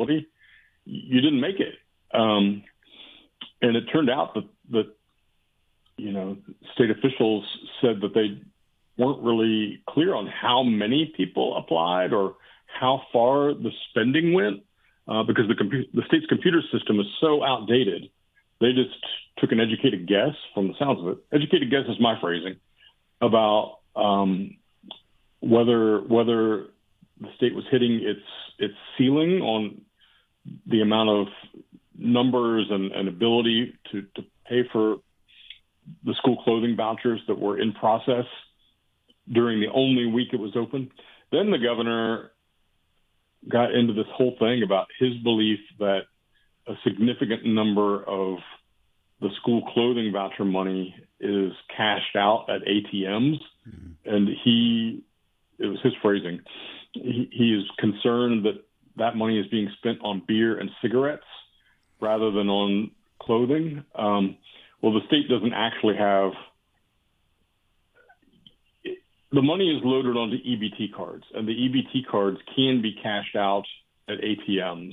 eligibility, you didn't make it. And it turned out that state officials said that they weren't really clear on how many people applied or how far the spending went, because the state's computer system is so outdated. They just took an educated guess, from the sounds of it. Educated guess is my phrasing, about whether the state was hitting its ceiling on the amount of numbers and ability to pay for the school clothing vouchers that were in process during the only week it was open. Then the governor got into this whole thing about his belief that a significant number of the school clothing voucher money is cashed out at ATMs. Mm-hmm. And it was his phrasing, he is concerned that money is being spent on beer and cigarettes rather than on clothing. Well, the state doesn't actually have – the money is loaded onto EBT cards, and the EBT cards can be cashed out at ATMs.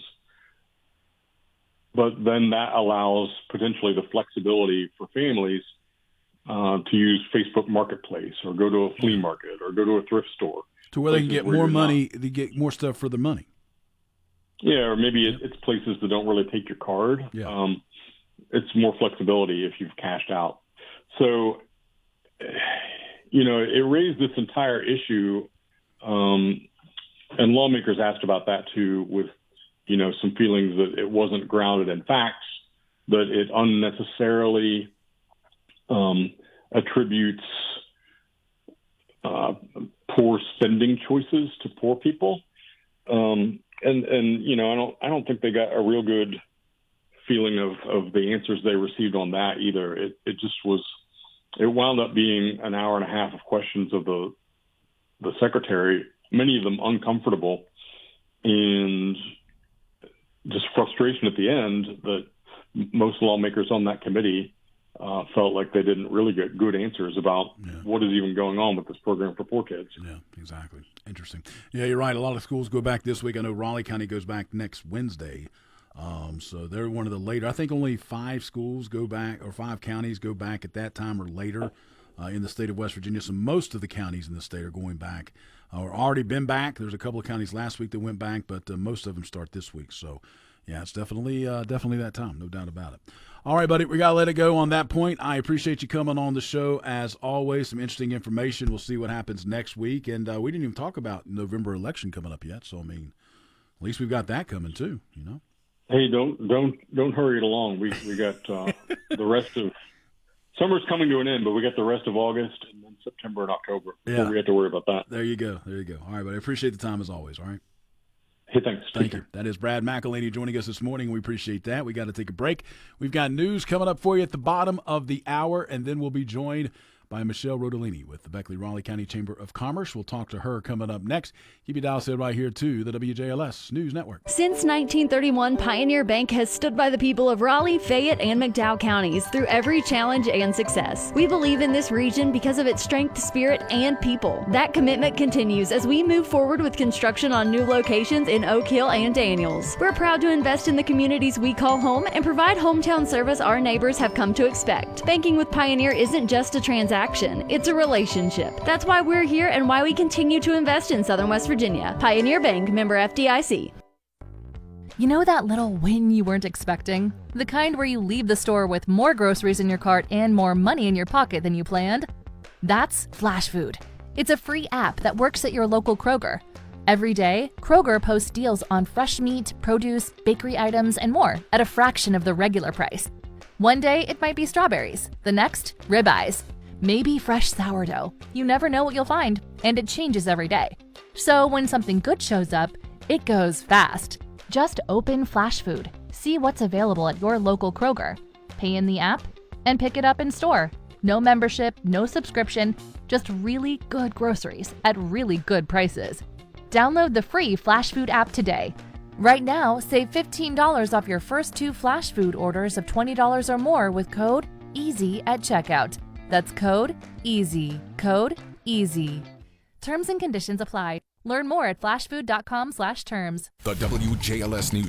But then that allows potentially the flexibility for families to use Facebook Marketplace or go to a flea market or go to a thrift store. To where they can get more money, they get more stuff for their money. Yeah, or maybe it's places that don't really take your card. Yeah. It's more flexibility if you've cashed out. So, it raised this entire issue, and lawmakers asked about that too, with, some feelings that it wasn't grounded in facts, that it unnecessarily attributes poor spending choices to poor people. And I don't think they got a real good feeling of the answers they received on that either. It wound up being an hour and a half of questions of the secretary, many of them uncomfortable, and just frustration at the end that most lawmakers on that committee felt like they didn't really get good answers about what is even going on with this program for poor kids. Yeah, exactly. Interesting. Yeah, you're right. A lot of schools go back this week. I know Raleigh County goes back next Wednesday. So they're one of the later. I think only 5 schools go back, or 5 counties go back at that time or later in the state of West Virginia. So most of the counties in the state are going back or already been back. There's a couple of counties last week that went back, but most of them start this week. So, yeah, it's definitely that time, no doubt about it. All right, buddy, we got to let it go on that point. I appreciate you coming on the show, as always. Some interesting information. We'll see what happens next week. And we didn't even talk about November election coming up yet. So, I mean, at least we've got that coming too, Hey, don't hurry it along. We got the rest of summer's coming to an end, but we got the rest of August and then September and October before we have to worry about that. There you go. All right, but I appreciate the time as always. All right. Hey, thanks. Thank you. That is Brad McElhaney joining us this morning. We appreciate that. We got to take a break. We've got news coming up for you at the bottom of the hour, and then we'll be joined by Michelle Rodolini with the Beckley-Raleigh County Chamber of Commerce. We'll talk to her coming up next. Keep your dial set right here to the WJLS News Network. Since 1931, Pioneer Bank has stood by the people of Raleigh, Fayette, and McDowell counties through every challenge and success. We believe in this region because of its strength, spirit, and people. That commitment continues as we move forward with construction on new locations in Oak Hill and Daniels. We're proud to invest in the communities we call home and provide hometown service our neighbors have come to expect. Banking with Pioneer isn't just a transaction. It's a relationship. That's why we're here and why we continue to invest in Southern West Virginia. Pioneer Bank, member FDIC. You know that little win you weren't expecting? The kind where you leave the store with more groceries in your cart and more money in your pocket than you planned? That's Flash Food. It's a free app that works at your local Kroger. Every day, Kroger posts deals on fresh meat, produce, bakery items, and more at a fraction of the regular price. One day, it might be strawberries. The next, ribeyes. Maybe fresh sourdough. You never know what you'll find, and it changes every day. So when something good shows up, it goes fast. Just open Flash Food, see what's available at your local Kroger, pay in the app, and pick it up in store. No membership, no subscription, just really good groceries at really good prices. Download the free Flash Food app today. Right now, save $15 off your first 2 Flash Food orders of $20 or more with code EASY at checkout. That's code EASY. Code EASY. Terms and conditions apply. Learn more at flashfood.com/terms. The WJLS News